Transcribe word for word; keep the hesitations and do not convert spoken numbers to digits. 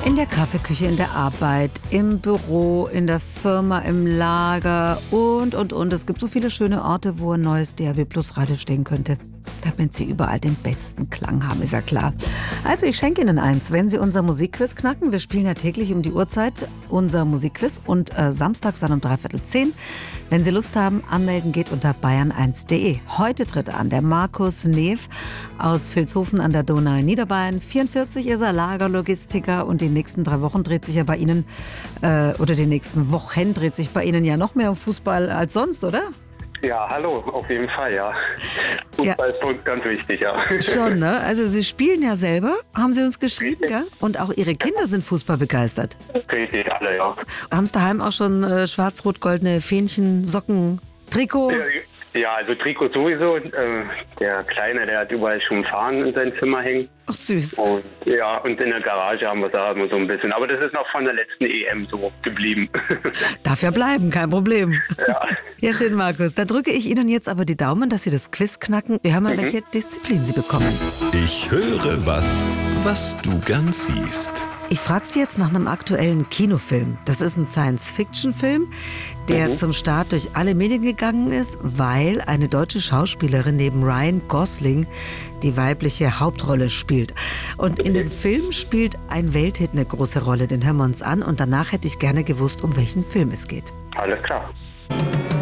In der Kaffeeküche, in der Arbeit, im Büro, in der Firma, im Lager und, und, und. Es gibt so viele schöne Orte, wo ein neues D A B Plus Radio stehen könnte. Damit Sie überall den besten Klang haben, ist ja klar. Also ich schenke Ihnen eins, wenn Sie unser Musikquiz knacken. Wir spielen ja täglich um die Uhrzeit unser Musikquiz und äh, samstags dann um dreiviertel zehn. Wenn Sie Lust haben, anmelden geht unter bayern eins punkt de. Heute tritt an der Markus Neef aus Vilshofen an der Donau in Niederbayern. vierundvierzig ist er, Lagerlogistiker, und die nächsten drei Wochen dreht sich ja bei Ihnen, äh, oder die nächsten Wochen dreht sich bei Ihnen ja noch mehr um Fußball als sonst, oder? Ja, hallo, auf jeden Fall, ja. Fußball ja. ist für uns ganz wichtig, ja. Schon, ne? Also Sie spielen ja selber, haben Sie uns geschrieben, gell? Und auch Ihre Kinder sind Fußball begeistert. Richtig, alle, ja. Haben Sie daheim auch schon äh, schwarz-rot-goldene Fähnchen, Socken, Trikot? Ja, ja, also Trikot sowieso. Äh, der Kleine, der hat überall schon Fahnen in seinem Zimmer hängen. Ach, süß. Und, ja, und in der Garage haben wir da immer so ein bisschen. Aber das ist noch von der letzten E M so geblieben. Darf ja bleiben, kein Problem. Ja. Ja, schön, Markus. Da drücke ich Ihnen jetzt aber die Daumen, dass Sie das Quiz knacken. Wir hören mal, mhm. welche Disziplin Sie bekommen. Ich höre was, was du gern siehst. Ich frage Sie jetzt nach einem aktuellen Kinofilm. Das ist ein Science-Fiction-Film, der mhm. zum Start durch alle Medien gegangen ist, weil eine deutsche Schauspielerin neben Ryan Gosling die weibliche Hauptrolle spielt. Und in dem Film spielt ein Welthit eine große Rolle. Den hören wir uns an und danach hätte ich gerne gewusst, um welchen Film es geht. Alles klar.